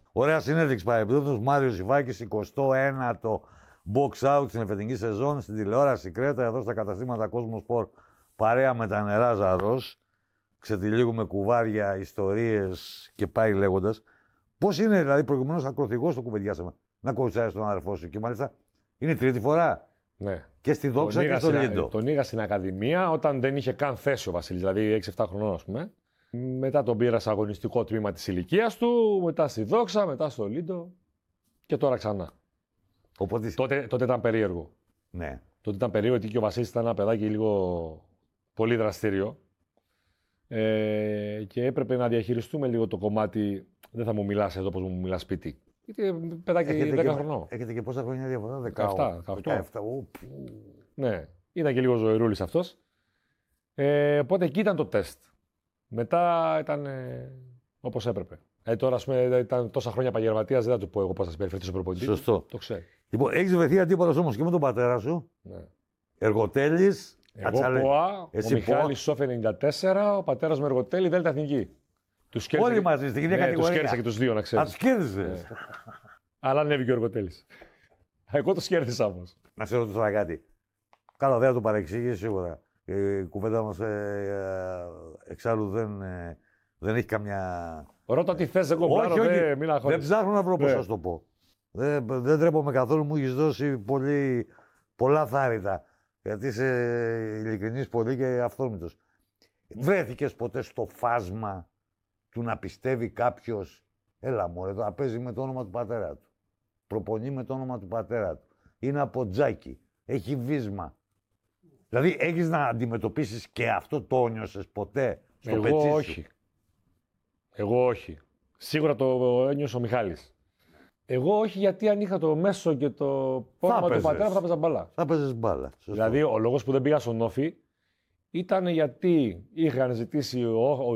Ωραία συνέντευξη παρεμπιπτόντως. Μάριος Ιβάκης, 21ο box out στην εφετινή σεζόν, στην τηλεόραση Κρέτα, εδώ στα καταστήματα Κόσμο Sport, παρέα με τα νερά Ζαρός. Ξετυλίγουμε κουβάρια, ιστορίες και πάει λέγοντας. Πώς είναι, δηλαδή, προηγουμένως ακροθυγός το κουβεντιάσαμε, να κοουτσάρεις τον αδερφό σου και μάλιστα είναι τρίτη φορά. Ναι. Και στη Δόξα και στο Λίντο. Τον είχα στην Ακαδημία όταν δεν είχε καν θέση ο Βασίλης, δηλαδή 6-7 χρονών, ας πούμε. Μετά τον πήρα σε αγωνιστικό τμήμα της ηλικίας του, μετά στη Δόξα, μετά στο Λίντο και τώρα ξανά. Οπότε... Τότε ήταν περίεργο. Ναι. Τότε ήταν περίεργο γιατί και ο Βασίλης ήταν ένα παιδάκι λίγο πολύ δραστήριο. Και έπρεπε να διαχειριστούμε λίγο το κομμάτι. Δεν θα μου μιλάς εδώ όπως μου μιλάς σπίτι. Γιατί παιδάκι 10 χρονών. Έχετε και πόσα χρόνια διαφορά, 17. Ναι, ήταν και λίγο ζωηρούλης αυτός. Οπότε εκεί ήταν το τεστ. Μετά ήταν όπως έπρεπε. Τώρα, ας πούμε, ήταν τόσα χρόνια επαγγελματίας, δεν θα του πω εγώ πώς θα συμπεριφερθεί ο προπονητής. Σωστό. Το ξέρει. Λοιπόν, έχεις βρεθεί αντίπαλος όμως και με τον πατέρα σου. Ναι. Εργοτέλης. Εγώ ΠΟΑ, ο Μιχάλης Σόφ 94, ο πατέρας μου Εργοτέλη, Δέλτα Εθνική. Όλοι μαζί στην ίδια κατηγορία. Τους κέρδισα και τους δύο, να ξέρεις. Τους κέρδισες. Αλλά ανέβηκε ο Εργοτέλης. Εγώ τους κέρδισα όμως. Να σε ρωτήσω τώρα κάτι. Καλά, δεν θα το παρεξήγησε σίγουρα. Η κουβέντα μας εξάλλου δεν έχει καμιά... Ρώτα τι θες, εγώ πλάρω, δεν ψάχνω να βρω πώς θα το πω. Δεν τρέπομαι καθόλου, μου έχεις δώσει πολλά θάρρυτα. Γιατί είσαι ειλικρινής πολύ και αυθόρμητος. Βρέθηκες ποτέ στο φάσμα του να πιστεύει κάποιος, έλα μωρέ, να παίζει με το όνομα του πατέρα του. Προπονεί με το όνομα του πατέρα του. Είναι από τζάκι. Έχει βίσμα. Δηλαδή, έχεις να αντιμετωπίσεις και αυτό, το ένιωσες ποτέ στο πετσί σου? Όχι. Εγώ όχι. Σίγουρα το ένιωσε ο Μιχάλης. Εγώ όχι, γιατί αν είχα το μέσο και το όνομα του πατέρα θα παίζα μπάλα. Θα παίζεις μπάλα. Σωστό. Δηλαδή, ο λόγος που δεν πήγα στον Όφη ήταν γιατί είχαν ζητήσει